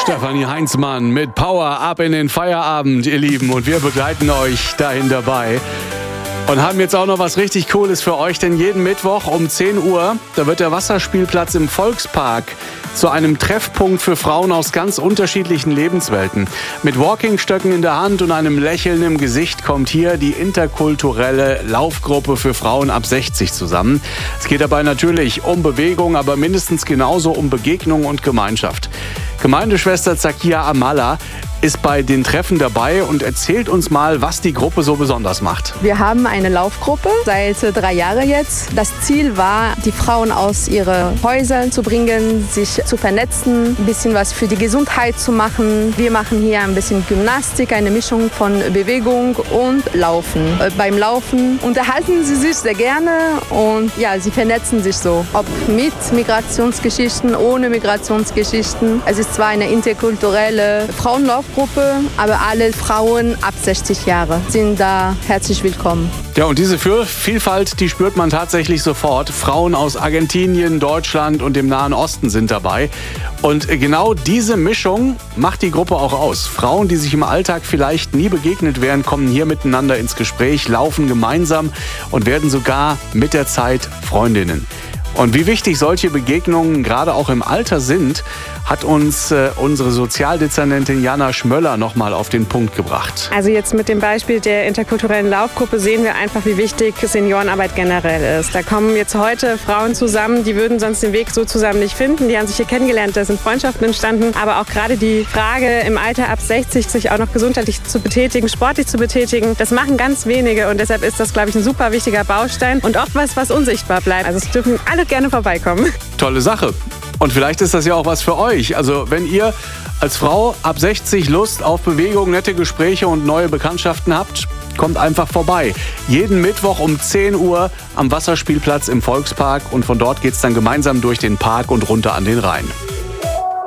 Stefanie Heinzmann mit Power ab in den Feierabend, ihr Lieben. Und wir begleiten euch dahin dabei. Und haben jetzt auch noch was richtig Cooles für euch, denn jeden Mittwoch um 10 Uhr, da wird der Wasserspielplatz im Volkspark zu einem Treffpunkt für Frauen aus ganz unterschiedlichen Lebenswelten. Mit Walkingstöcken in der Hand und einem Lächeln im Gesicht kommt hier die interkulturelle Laufgruppe für Frauen ab 60 zusammen. Es geht dabei natürlich um Bewegung, aber mindestens genauso um Begegnung und Gemeinschaft. Gemeindeschwester Zakia Amala ist bei den Treffen dabei und erzählt uns mal, was die Gruppe so besonders macht. Wir haben eine Laufgruppe seit 3 Jahren jetzt. Das Ziel war, die Frauen aus ihren Häusern zu bringen, sich zu vernetzen, ein bisschen was für die Gesundheit zu machen. Wir machen hier ein bisschen Gymnastik, eine Mischung von Bewegung und Laufen. Beim Laufen unterhalten sie sich sehr gerne und ja, sie vernetzen sich so. Ob mit Migrationsgeschichten, ohne Migrationsgeschichten. Es ist zwar eine interkulturelle Frauenlaufgruppe, aber alle Frauen ab 60 Jahre sind da herzlich willkommen. Ja, und diese Vielfalt, die spürt man tatsächlich sofort. Frauen aus Argentinien, Deutschland und dem Nahen Osten sind dabei. Und genau diese Mischung macht die Gruppe auch aus. Frauen, die sich im Alltag vielleicht nie begegnet wären, kommen hier miteinander ins Gespräch, laufen gemeinsam und werden sogar mit der Zeit Freundinnen. Und wie wichtig solche Begegnungen gerade auch im Alter sind, hat uns unsere Sozialdezernentin Jana Schmöller noch mal auf den Punkt gebracht. Also jetzt mit dem Beispiel der interkulturellen Laufgruppe sehen wir einfach, wie wichtig Seniorenarbeit generell ist. Da kommen jetzt heute Frauen zusammen, die würden sonst den Weg so zusammen nicht finden. Die haben sich hier kennengelernt, da sind Freundschaften entstanden. Aber auch gerade die Frage im Alter ab 60, sich auch noch gesundheitlich zu betätigen, sportlich zu betätigen, das machen ganz wenige. Und deshalb ist das, glaube ich, ein super wichtiger Baustein und oft was unsichtbar bleibt. Also es dürfen alle gerne vorbeikommen. Tolle Sache. Und vielleicht ist das ja auch was für euch. Also wenn ihr als Frau ab 60 Lust auf Bewegung, nette Gespräche und neue Bekanntschaften habt, kommt einfach vorbei. Jeden Mittwoch um 10 Uhr am Wasserspielplatz im Volkspark. Und von dort geht's dann gemeinsam durch den Park und runter an den Rhein.